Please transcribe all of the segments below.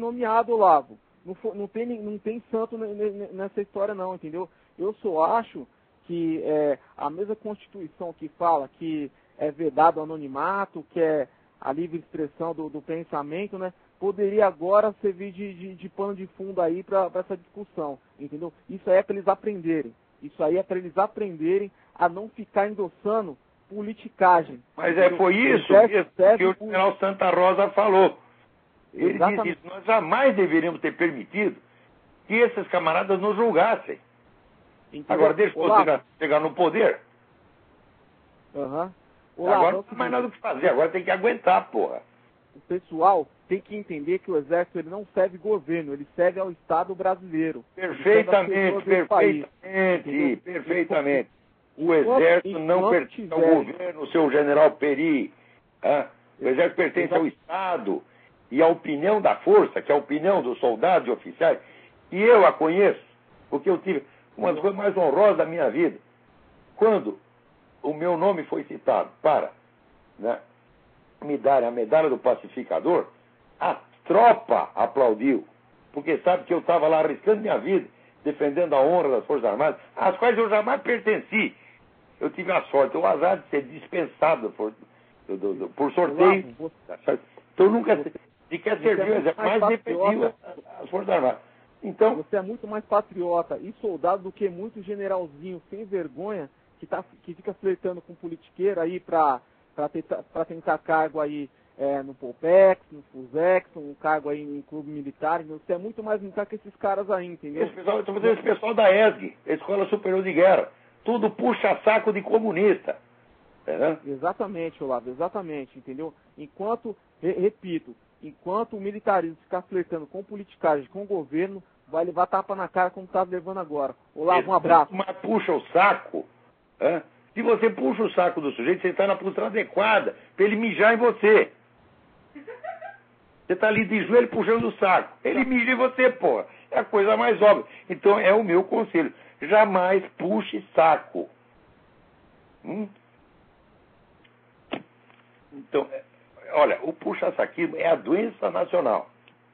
nomeado, Olavo. Não tem santo nessa história não, entendeu? Eu só acho que a mesma Constituição que fala que é vedado o anonimato, que é a livre expressão do pensamento, né? Poderia agora servir de pano de fundo aí para essa discussão, entendeu? Isso aí é para eles aprenderem. Isso aí é para eles aprenderem a não ficar endossando politicagem. Mas foi isso que o general Santa Rosa falou. Ele disse isso. Nós jamais deveríamos ter permitido que esses camaradas nos julgassem. Entendeu? Agora, deixa você chegar no poder. Agora não tem mais nada o que fazer. Agora tem que aguentar, porra. O pessoal tem que entender que o Exército ele não serve governo, ele serve ao Estado brasileiro. Perfeitamente. O Exército não pertence ao governo, seu general Peri. O Exército pertence ao Estado e à opinião da força, que é a opinião dos soldados e oficiais. E eu a conheço, porque eu tive uma das coisas mais honrosas da minha vida. Quando o meu nome foi citado para me darem a medalha do pacificador, a tropa aplaudiu, porque sabe que eu estava lá arriscando minha vida, defendendo a honra das Forças Armadas, às quais eu jamais pertenci. Eu tive a sorte, o azar de ser dispensado por sorteio. Então nunca sequer serviu, mas defendiu as Forças Armadas. Então, você é muito mais patriota e soldado do que muito generalzinho sem vergonha que fica flertando com politiqueiro aí para tentar cargo aí no Polpex, no Fusex, um cargo aí em clube militar. Você é muito mais militar que esses caras aí, entendeu? Esse pessoal da ESG, Escola Superior de Guerra, tudo puxa saco de comunista. Exatamente, Olavo, exatamente, entendeu? Enquanto, repito, enquanto o militarismo ficar flertando com politicagem, com o governo, vai levar tapa na cara como está levando agora. Olavo, um abraço. Mas puxa o saco. Se você puxa o saco do sujeito, você está na posição adequada para ele mijar em você. Você está ali de joelho puxando o saco. Ele mija em você, porra. É a coisa mais óbvia. Então é o meu conselho. Jamais puxe saco. Então, olha, o puxa-saquismo é a doença nacional.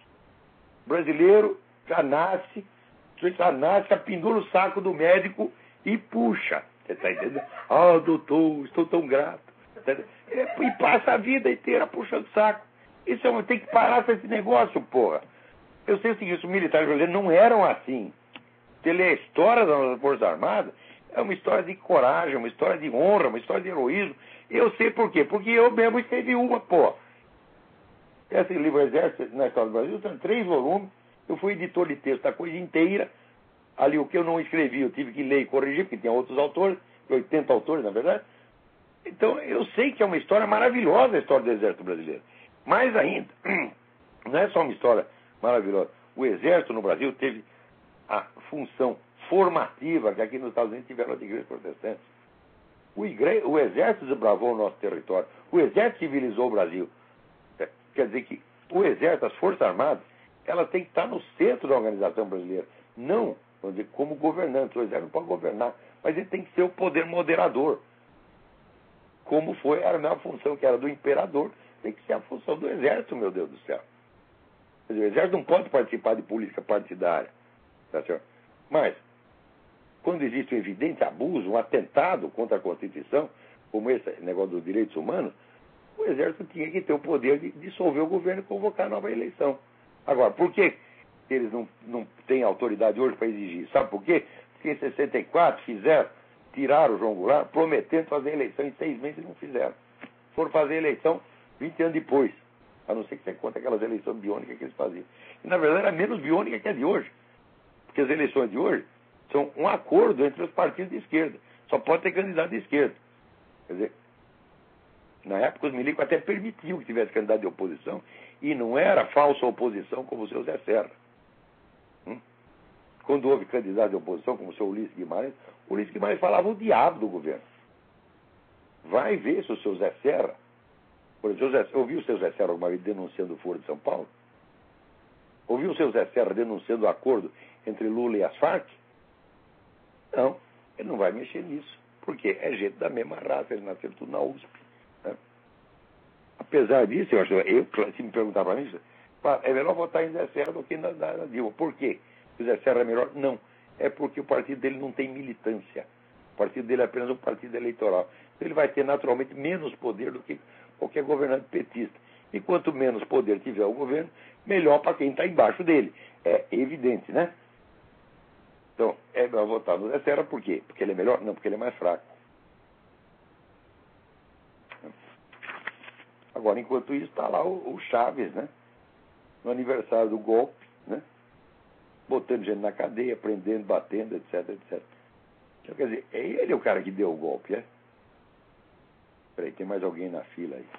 O brasileiro já nasce, pendura o saco do médico e puxa. Você está entendendo? Doutor, estou tão grato. E passa a vida inteira puxando saco. Isso tem que parar com esse negócio, porra. Eu sei o seguinte, os militares brasileiros não eram assim. Você lê a história das nossas Forças Armadas, é uma história de coragem, uma história de honra, uma história de heroísmo. Eu sei por quê. Porque eu mesmo escrevi uma, porra. Esse livro Exército na História do Brasil tem 3 volumes. Eu fui editor de texto da coisa inteira. Ali o que eu não escrevi, eu tive que ler e corrigir, porque tinha outros autores, 80 autores, na verdade. Então, eu sei que é uma história maravilhosa a história do Exército Brasileiro. Mais ainda, não é só uma história maravilhosa. O Exército no Brasil teve a função formativa que aqui nos Estados Unidos tiveram as igrejas protestantes. O Exército desbravou o nosso território. O Exército civilizou o Brasil. Quer dizer que o Exército, as Forças Armadas, elas têm que estar no centro da organização brasileira. Não, vamos dizer, como governante. O Exército não pode governar, mas ele tem que ser o poder moderador. Como foi a mesma função que era do imperador, tem que ser a função do Exército, meu Deus do céu. Quer dizer, o Exército não pode participar de política partidária. Tá certo? Mas, quando existe um evidente abuso, um atentado contra a Constituição, como esse negócio dos direitos humanos, o Exército tinha que ter o poder de dissolver o governo e convocar nova eleição. Agora, por que eles não têm autoridade hoje para exigir? Sabe por quê? Porque em 64 tiraram o João Goulart, prometendo fazer eleição em 6 meses e não fizeram. Foram fazer eleição 20 anos depois. A não ser que você conta aquelas eleições biônicas que eles faziam. E, na verdade, era menos biônica que a de hoje. Porque as eleições de hoje são um acordo entre os partidos de esquerda. Só pode ter candidato de esquerda. Quer dizer, na época os milicos até permitiam que tivesse candidato de oposição e não era falsa oposição como o seu Zé Serra. Quando houve candidato de oposição como o seu Ulisses Guimarães falava o diabo do governo. Vai ver se o seu Zé Serra, por exemplo, ouviu o seu Zé Serra alguma vez denunciando o Foro de São Paulo? Ouviu o seu Zé Serra denunciando o acordo entre Lula e as Farc? Não, ele não vai mexer nisso. Porque é gente da mesma raça, eles nasceram tudo na USP. Né? Apesar disso, se me perguntar para mim, É melhor votar em Zé Serra do que na Dilma. Por quê? O Zé Serra é melhor? Não. É porque o partido dele não tem militância. O partido dele é apenas um partido eleitoral. Então ele vai ter naturalmente menos poder do que qualquer governante petista. E quanto menos poder tiver o governo, melhor para quem está embaixo dele. É evidente, né? Então, é melhor votar no Zé Serra por quê? Porque ele é melhor? Não, porque ele é mais fraco. Agora, enquanto isso, está lá o Chaves, né? No aniversário do golpe, né? Botando gente na cadeia, prendendo, batendo, etc, etc. Então, quer dizer, é ele o cara que deu o golpe, é? Peraí, tem mais alguém na fila aí.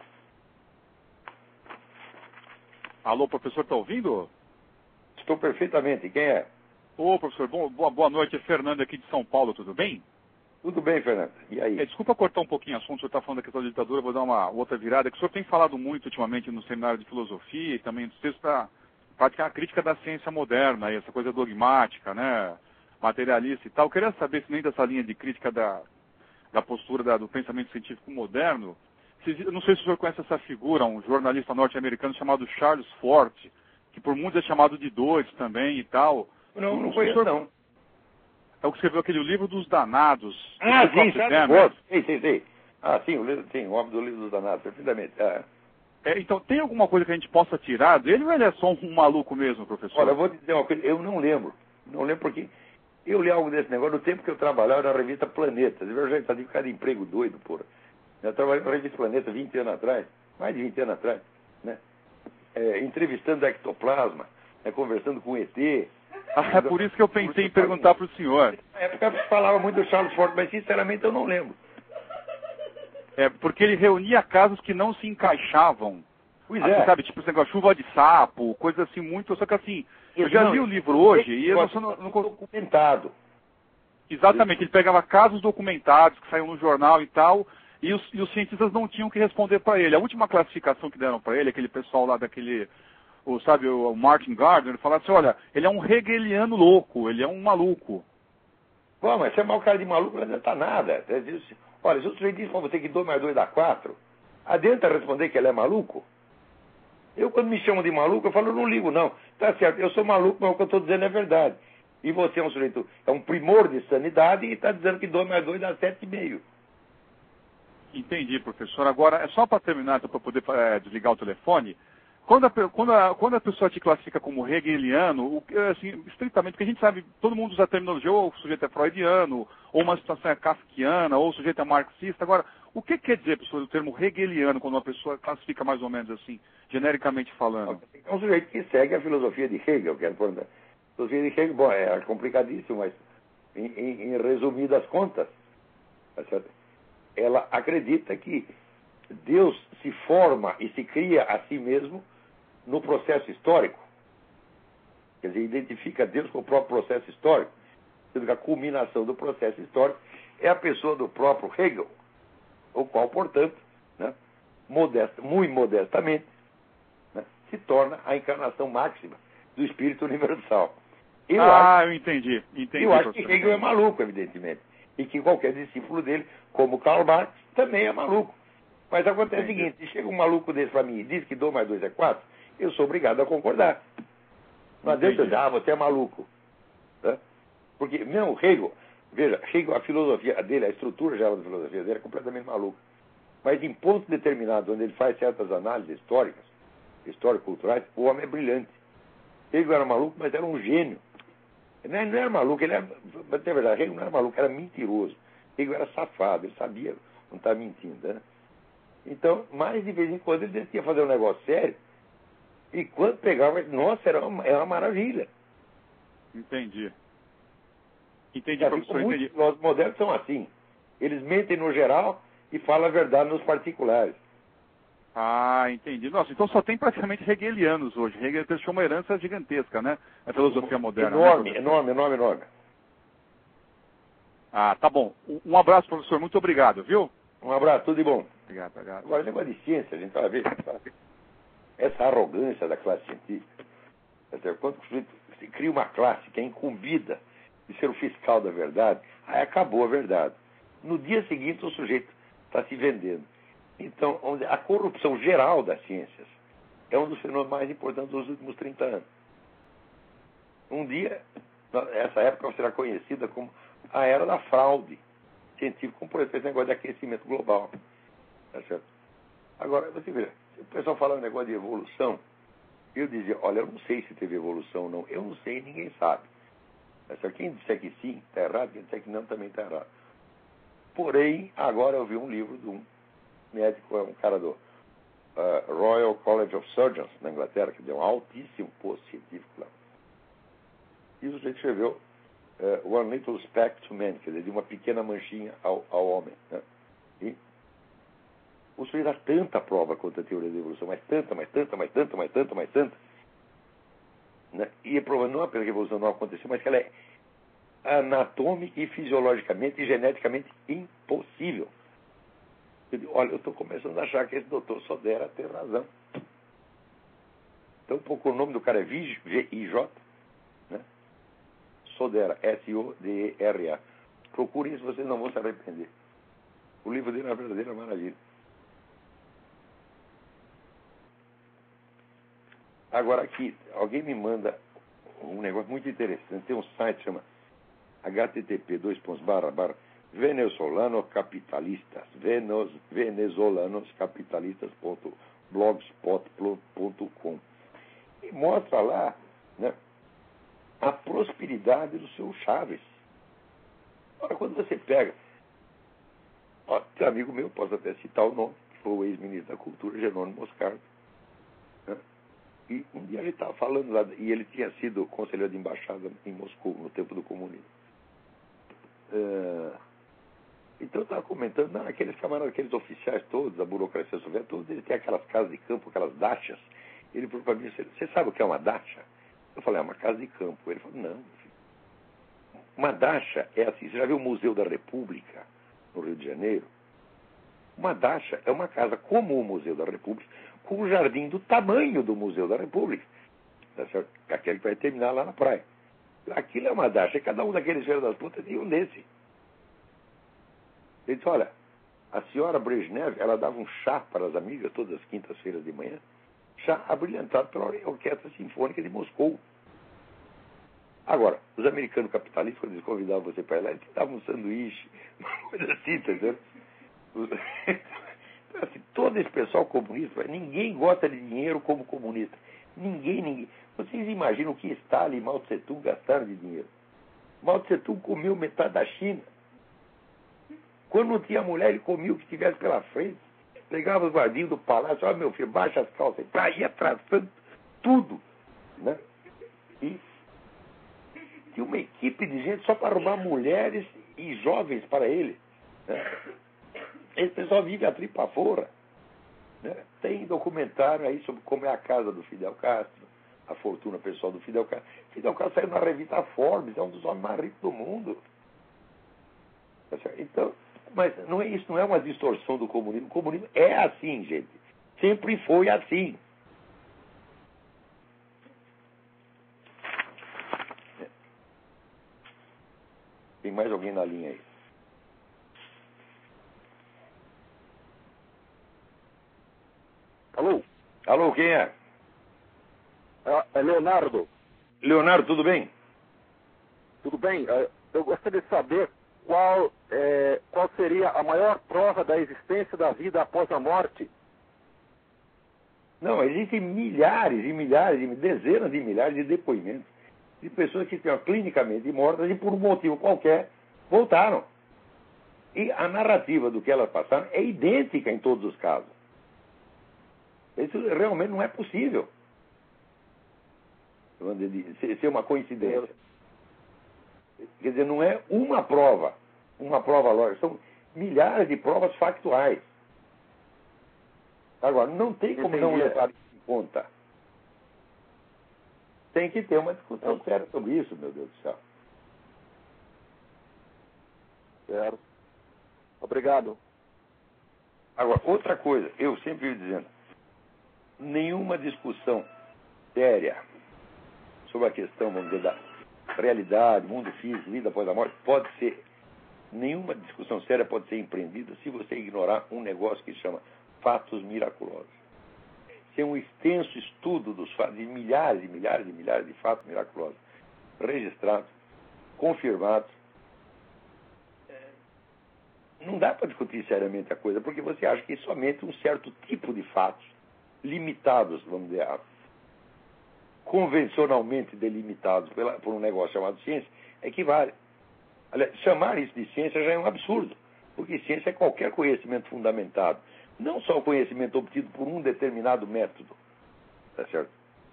Alô, professor, está ouvindo? Estou perfeitamente. Quem é? Ô, professor, boa noite. É Fernando aqui de São Paulo, tudo bem? Tudo bem, Fernando. E aí? Desculpa cortar um pouquinho o assunto, o senhor está falando da questão da ditadura, vou dar uma outra virada, que o senhor tem falado muito ultimamente no seminário de filosofia e também nos textos para praticar a crítica da ciência moderna, essa coisa dogmática, né, materialista e tal. Eu queria saber se nem dessa linha de crítica da postura do pensamento científico moderno, eu não sei se o senhor conhece essa figura, um jornalista norte-americano chamado Charles Fort, que por muitos é chamado de Doido também e tal. Não conheço, não. É o que escreveu aquele livro dos danados. Ah, sim, sei. Ah, sim, o homem do livro dos danados, perfeitamente. Então, tem alguma coisa que a gente possa tirar dele ou ele é só um maluco mesmo, professor? Olha, eu vou te dizer uma coisa, eu não lembro. Não lembro porque eu li algo desse negócio no tempo que eu trabalhava na revista Planeta. Eu já tinha ficado de emprego doido, porra. Eu trabalhei na revista Planeta 20 anos atrás, mais de 20 anos atrás, né? Entrevistando ectoplasma, conversando com ET. É por isso que eu pensei em perguntar para o senhor. Na época eu falava muito do Charles Fort, mas sinceramente eu não lembro. Porque ele reunia casos que não se encaixavam. Pois assim, sabe, tipo esse negócio, chuva de sapo, coisa assim muito. Só que assim, eu já li o livro hoje e eu não documentado. Exatamente, ele pegava casos documentados que saíam no jornal e tal, e os cientistas não tinham que responder para ele. A última classificação que deram para ele, aquele pessoal lá daquele. O Martin Gardner, ele falava assim, olha, ele é um hegeliano louco, ele é um maluco. Bom, mas chamar o cara de maluco não adianta nada. Olha, se o sujeito diz para você que 2 mais 2 dá 4, adianta responder que ele é maluco? Eu, quando me chamam de maluco, eu falo, eu não ligo, não. Tá certo, eu sou maluco, mas o que eu estou dizendo é verdade. E você é um sujeito, é um primor de sanidade e está dizendo que 2 mais 2 dá 7,5. Entendi, professor. Agora, é só para terminar, para poder desligar o telefone. Quando a pessoa te classifica como hegeliano, assim, estritamente, porque a gente sabe, todo mundo usa a terminologia, ou o sujeito é freudiano, ou uma situação é kafkiana, ou o sujeito é marxista. Agora, o que quer dizer, professor, o termo hegeliano, quando uma pessoa classifica mais ou menos assim, genericamente falando? É um sujeito que segue a filosofia de Hegel, quero perguntar. A filosofia de Hegel, bom, é complicadíssimo, mas em resumidas contas, tá certo? Ela acredita que Deus se forma e se cria a si mesmo no processo histórico. Quer dizer, identifica Deus com o próprio processo histórico. Sendo que a culminação do processo histórico é a pessoa do próprio Hegel, o qual, portanto, né, muito modestamente, né, se torna a encarnação máxima do Espírito Universal. Eu entendi. Eu acho que Hegel é maluco, evidentemente. E que qualquer discípulo dele, como Karl Marx, também é maluco. Mas acontece o seguinte, se chega um maluco desse para mim e diz que 2 mais 2 é 4, eu sou obrigado a concordar. Não adianta dizer, você é maluco. Tá? Porque, não, Hegel, veja, Hegel, a filosofia dele, a estrutura geral da filosofia dele é completamente maluca. Mas em pontos determinados, onde ele faz certas análises históricas, histórico-culturais, o homem é brilhante. Hegel era maluco, mas era um gênio. Ele não era maluco, ele era, mas é verdade, Hegel não era maluco, era mentiroso. Hegel era safado, ele sabia não estar mentindo, né? Então, mais de vez em quando ele decidia fazer um negócio sério, e quando pegava, nossa, era uma maravilha. Entendi, professor, entendi. Os modernos são assim. Eles mentem no geral e falam a verdade nos particulares. Entendi. Nossa, então só tem praticamente hegelianos hoje. Hegel deixou uma herança gigantesca, né? A filosofia moderna. Enorme. Tá bom. Um abraço, professor. Muito obrigado, viu? Um abraço, tudo de bom. Obrigado. Agora, negócio de ciência, a gente vai ver essa arrogância da classe científica. Quando se cria uma classe que é incumbida de ser o fiscal da verdade, aí acabou a verdade. No dia seguinte, o sujeito está se vendendo. Então, a corrupção geral das ciências é um dos fenômenos mais importantes dos últimos 30 anos. Um dia, essa época será conhecida como a era da fraude científica, como por exemplo esse negócio de aquecimento global. Tá certo? Agora, você vê, se o pessoal fala um negócio de evolução, eu dizia, olha, eu não sei se teve evolução ou não, eu não sei, ninguém sabe. Tá certo? Quem disser que sim, está errado, quem disser que não, também está errado. Porém, agora eu vi um livro de um médico, um cara do Royal College of Surgeons, na Inglaterra, que deu um altíssimo posto científico lá. E o sujeito escreveu One Little Speck to Man, quer dizer, de uma pequena manchinha ao homem. Né? E o sujeito dá tanta prova contra a teoria da evolução, mas tanta. Né? E provando não apenas que a evolução não aconteceu, mas que ela é anatômica e fisiologicamente e geneticamente impossível. Eu digo, olha, eu estou começando a achar que esse doutor Sodera tem razão. Então, o nome do cara é V-I-J, né? Sodera, S-O-D-E-R-A. Procurem isso, vocês não vão se arrepender. O livro dele é uma verdadeira maravilha. Agora aqui, alguém me manda um negócio muito interessante. Tem um site que chama venezolanocapitalistas.blogspot.com e mostra lá, né, a prosperidade do seu Chaves. Ora, quando você pega, tem um amigo meu, posso até citar o nome, que foi o ex-ministro da Cultura, Jerônimo Moscardo, né? E um dia ele estava falando lá, e ele tinha sido conselheiro de embaixada em Moscou, no tempo do comunismo. Então eu estava comentando, aqueles camaradas, aqueles oficiais todos, da burocracia soviética, todos eles têm aquelas casas de campo, aquelas dachas. Ele falou para mim, você sabe o que é uma dacha? Eu falei, é uma casa de campo. Ele falou, não, filho. Uma dacha é assim, você já viu o Museu da República, no Rio de Janeiro? Uma dacha é uma casa como o Museu da República, com o jardim do tamanho do Museu da República. Tá certo? Aquele que vai terminar lá na praia. Aquilo é uma dacha, cada um daqueles filhos das putas tinha um desse. Ele disse, olha, a senhora Brezhnev, ela dava um chá para as amigas todas as quintas-feiras de manhã, chá abrilhantado pela Orquestra Sinfônica de Moscou. Agora, os americanos capitalistas, quando eles convidavam você para ir lá, eles te davam um sanduíche, uma coisa assim, entendeu? Assim, todo esse pessoal comunista, ninguém gosta de dinheiro como comunista. Ninguém. Vocês imaginam o que Stalin e Mao Tse Tung gastaram de dinheiro? Mao Tse Tung comeu metade da China. Quando não tinha mulher, ele comia o que tivesse pela frente. Pegava os guardinhos do palácio, olha meu filho, baixa as calças, ia traçando tudo. Né? E tinha uma equipe de gente só para arrumar mulheres e jovens para ele. Né? Esse pessoal vive a tripa fora. Né? Tem documentário aí sobre como é a casa do Fidel Castro, a fortuna pessoal do Fidel Castro. Fidel Castro saiu na revista Forbes, é um dos homens mais ricos do mundo. Então, mas não é isso, não é uma distorção do comunismo. O comunismo é assim, gente. Sempre foi assim. Tem mais alguém na linha aí? Alô? Alô, quem é? É Leonardo. Leonardo, tudo bem? Tudo bem? Eu gostaria de saber qual seria a maior prova da existência da vida após a morte. Não, existem milhares e milhares, dezenas de milhares de depoimentos de pessoas que estão clinicamente mortas e por um motivo qualquer voltaram. E a narrativa do que elas passaram é idêntica em todos os casos. Isso realmente não é possível. Ser uma coincidência. Quer dizer, não é uma prova lógica, são milhares de provas factuais. Agora, não tem como não levar isso em conta. Tem que ter uma discussão séria sobre isso, meu Deus do céu. Certo. Obrigado. Agora, outra coisa, eu sempre vivo dizendo, nenhuma discussão séria sobre a questão, vamos dizer, da realidade, mundo físico, vida após a morte, nenhuma discussão séria pode ser empreendida se você ignorar um negócio que se chama fatos miraculosos. tem um extenso estudo dos fatos, de milhares e milhares e milhares de fatos miraculosos registrados, confirmados. Não dá para discutir seriamente a coisa, porque você acha que somente um certo tipo de fatos, limitados, vamos dizer, convencionalmente delimitados por um negócio chamado ciência, equivale. Aliás, chamar isso de ciência já é um absurdo, porque ciência é qualquer conhecimento fundamentado, não só o conhecimento obtido por um determinado método. Tá certo?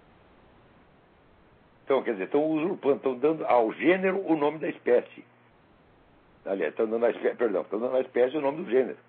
Então, quer dizer, estão usurpando, estão dando ao gênero o nome da espécie. Aliás, estão dando à espécie o nome do gênero.